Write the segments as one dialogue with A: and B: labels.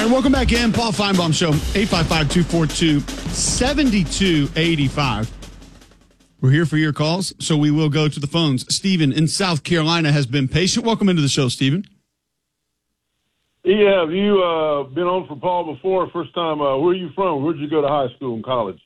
A: Welcome back in. Paul Feinbaum Show, 855-242-7285. We're here for your calls, so we will go to the phones. Stephen in South Carolina has been patient. Welcome into the show, Stephen.
B: Yeah, have you been on for Paul before? First time, where are you from? Where'd you go to high school and college?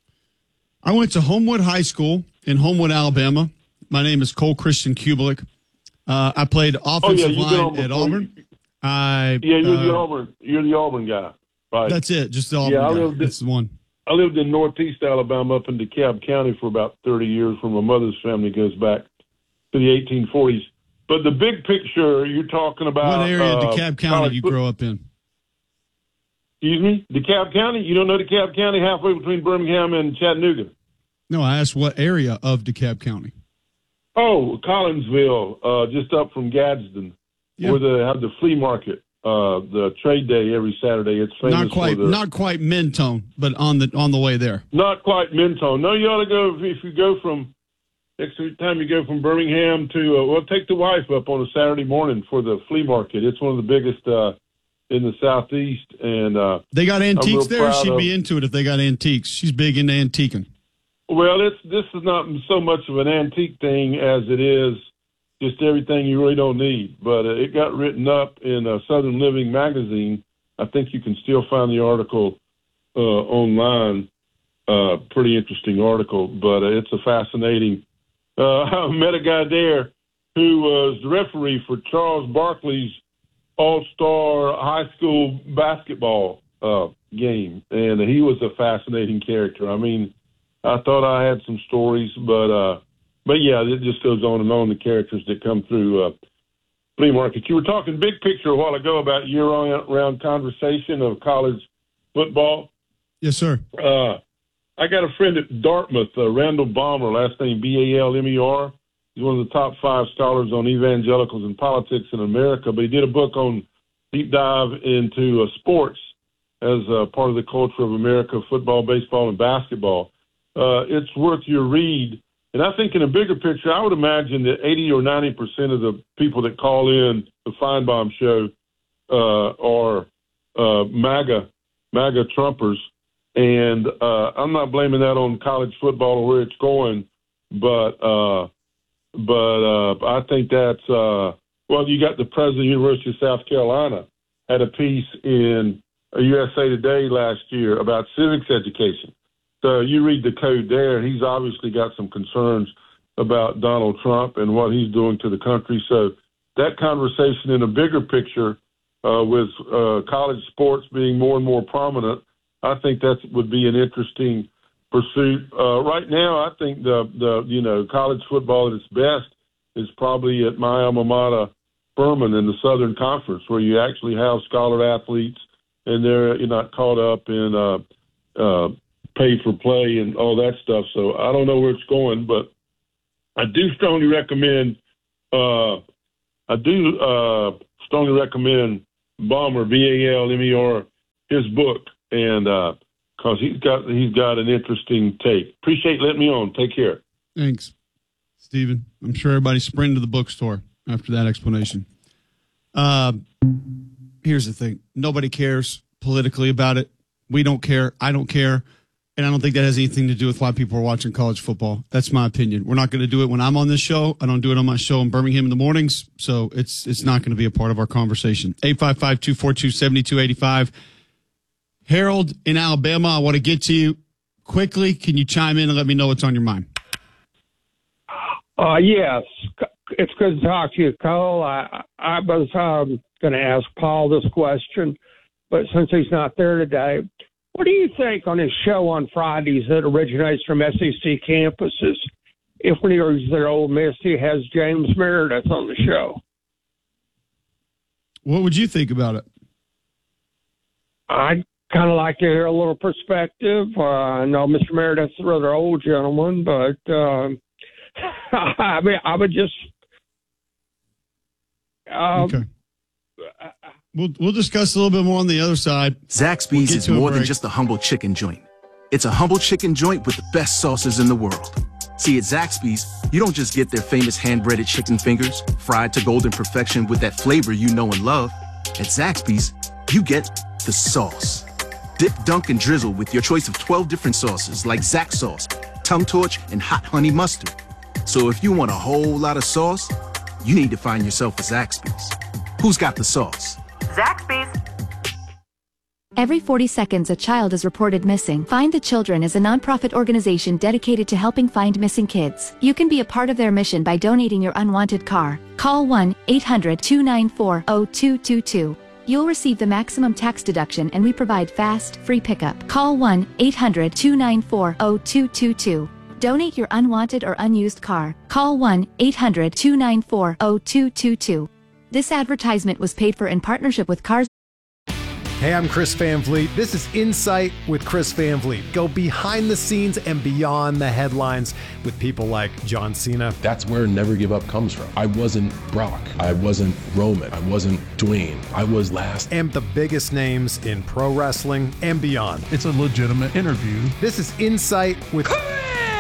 A: I went to Homewood High School in Homewood, Alabama. My name is Cole Christian Kubelik. I played offensive line at Auburn.
B: You're the Auburn guy, right?
A: That's it, just the Auburn guy. That's the one.
B: I lived in Northeast Alabama up in DeKalb County for about 30 years, where my mother's family goes back to the 1840s. But the big picture you're talking about...
A: What area of DeKalb County you grow up in?
B: Excuse me? DeKalb County? You don't know DeKalb County, halfway between Birmingham and Chattanooga?
A: No, I asked what area of DeKalb County.
B: Oh, Collinsville, just up from Gadsden.
A: Yeah.
B: Where they have the flea market, the trade day every Saturday. It's famous
A: not quite Mentone, but on the way there.
B: Not quite Mentone. No, you ought to go if you go from next time you go from Birmingham to take the wife up on a Saturday morning for the flea market. It's one of the biggest in the Southeast, and
A: they got antiques there. She'd be into it if they got antiques. She's big into antiquing.
B: Well, this is not so much of an antique thing as it is just everything you really don't need. But it got written up in Southern Living magazine. I think you can still find the article online. Pretty interesting article, but it's a fascinating. I met a guy there who was the referee for Charles Barkley's All-Star high school basketball game, and he was a fascinating character. I mean, I thought I had some stories, but yeah, it just goes on and on, the characters that come through flea market. You were talking big picture a while ago about year-round conversation of college football.
A: Yes, sir.
B: I got a friend at Dartmouth, Randall Balmer, last name Balmer. He's one of the top 5 scholars on evangelicals and politics in America, but he did a book on deep dive into sports as part of the culture of America, football, baseball, and basketball. It's worth your read. And I think in a bigger picture, I would imagine that 80 or 90% of the people that call in the Feinbaum Show are MAGA Trumpers. And I'm not blaming that on college football or where it's going, but I think that's you got the president of the University of South Carolina had a piece in USA Today last year about civics education. So you read the code there. He's obviously got some concerns about Donald Trump and what he's doing to the country. So that conversation in a bigger picture with college sports being more and more prominent, I think that would be an interesting pursuit. Right now, I think the college football at its best is probably at my alma mater, Furman, in the Southern Conference, where you actually have scholar athletes, and you're not caught up in pay for play and all that stuff. So I don't know where it's going, but I do strongly recommend. Balmer, Balmer, his book, and because he's got an interesting take. Appreciate letting me on. Take care.
A: Thanks, Stephen. I'm sure everybody sprinted to the bookstore after that explanation. Here's the thing: nobody cares politically about it. We don't care. I don't care. And I don't think that has anything to do with why people are watching college football. That's my opinion. We're not going to do it when I'm on this show. I don't do it on my show in Birmingham in the mornings. So it's not going to be a part of our conversation. 855-242-7285. Harold in Alabama, I want to get to you quickly. Can you chime in and let me know what's on your mind?
C: Yes. It's good to talk to you, Cole. I was going to ask Paul this question, but since he's not there today, what do you think on his show on Fridays that originates from SEC campuses? If when he was there, Ole Miss, he has James Meredith on the show.
A: What would you think about it?
C: I'd kind of like to hear a little perspective. I know Mr. Meredith's a rather old gentleman, but I mean, I would just
A: okay. We'll discuss a little bit more on the other side.
D: Zaxby's is more than just a humble chicken joint. It's a humble chicken joint with the best sauces in the world. See, at Zaxby's, you don't just get their famous hand-breaded chicken fingers, fried to golden perfection with that flavor you know and love. At Zaxby's, you get the sauce. Dip, dunk, and drizzle with your choice of 12 different sauces like Zax sauce, Tongue Torch, and Hot Honey Mustard. So if you want a whole lot of sauce, you need to find yourself a Zaxby's. Who's got the sauce?
E: Zaxby's.
F: Every 40 seconds, a child is reported missing. Find the Children is a nonprofit organization dedicated to helping find missing kids. You can be a part of their mission by donating your unwanted car. Call 1-800-294-0222. You'll receive the maximum tax deduction, and we provide fast, free pickup. Call 1-800-294-0222. Donate your unwanted or unused car. Call 1-800-294-0222. This advertisement was paid for in partnership with Cars.
G: Hey, I'm Chris Van Vliet. This is Insight with Chris Van Vliet. Go behind the scenes and beyond the headlines with people like John Cena.
H: That's where Never Give Up comes from. I wasn't Brock. I wasn't Roman. I wasn't Dwayne. I was last.
G: And the biggest names in pro wrestling and beyond.
I: It's a legitimate interview.
G: This is Insight with
J: Chris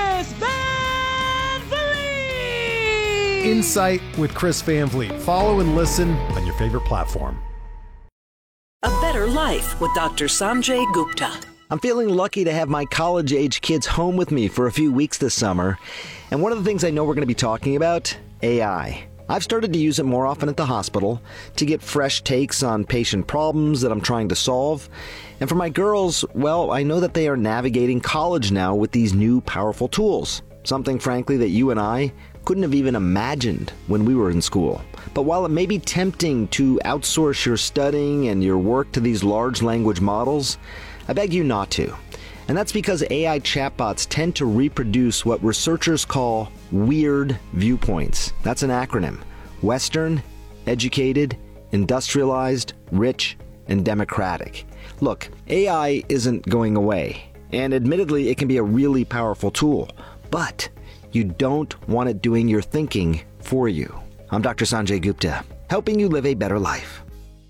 J: Van Vliet.
G: Insight with Chris Van Vliet. Follow and listen on your favorite platform.
K: A Better Life with Dr. Sanjay Gupta.
L: I'm feeling lucky to have my college-age kids home with me for a few weeks this summer. And one of the things I know we're going to be talking about, AI. I've started to use it more often at the hospital to get fresh takes on patient problems that I'm trying to solve. And for my girls, well, I know that they are navigating college now with these new powerful tools. Something, frankly, that you and I couldn't have even imagined when we were in school. But while it may be tempting to outsource your studying and your work to these large language models, I beg you not to. And that's because AI chatbots tend to reproduce what researchers call weird viewpoints. That's an acronym. Western, educated, industrialized, rich, and democratic. Look, AI isn't going away. And admittedly, it can be a really powerful tool. But you don't want it doing your thinking for you. I'm Dr. Sanjay Gupta, helping you live a better life.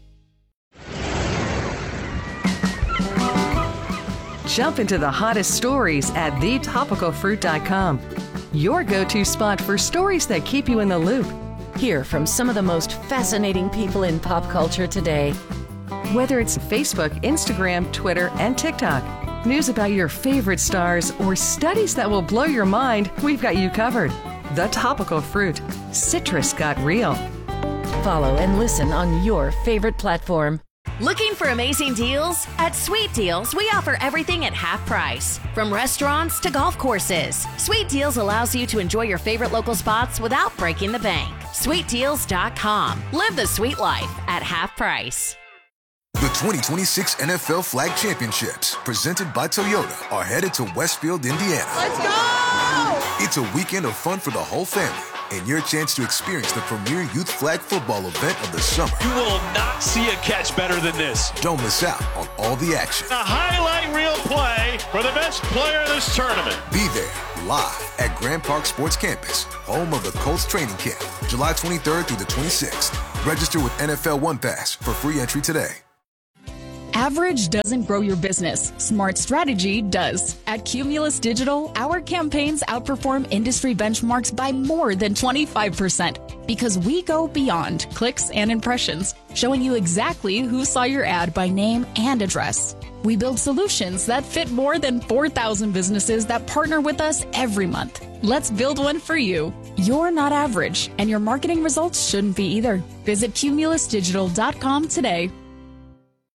M: Jump into the hottest stories at thetopicalfruit.com. Your go-to spot for stories that keep you in the loop.
N: Hear from some of the most fascinating people in pop culture today.
M: Whether it's Facebook, Instagram, Twitter, and TikTok, news about your favorite stars, or studies that will blow your mind, we've got you covered. The Topical Fruit. Citrus got real.
N: Follow and listen on your favorite platform.
O: Looking for amazing deals? At Sweet Deals, we offer everything at half price. From restaurants to golf courses, Sweet Deals allows you to enjoy your favorite local spots without breaking the bank. SweetDeals.com. Live the sweet life at half price.
P: The 2026 NFL Flag Championships, presented by Toyota, are headed to Westfield, Indiana.
Q: Let's go!
P: It's a weekend of fun for the whole family and your chance to experience the premier youth flag football event of the summer.
R: You will not see a catch better than this.
P: Don't miss out on all the action.
R: A highlight reel play for the best player in this tournament.
P: Be there live at Grand Park Sports Campus, home of the Colts training camp, July 23rd through the 26th. Register with NFL One Pass for free entry today.
S: Average doesn't grow your business. Smart strategy does. At Cumulus Digital, our campaigns outperform industry benchmarks by more than 25% because we go beyond clicks and impressions, showing you exactly who saw your ad by name and address. We build solutions that fit more than 4,000 businesses that partner with us every month. Let's build one for you. You're not average, and your marketing results shouldn't be either. Visit cumulusdigital.com today.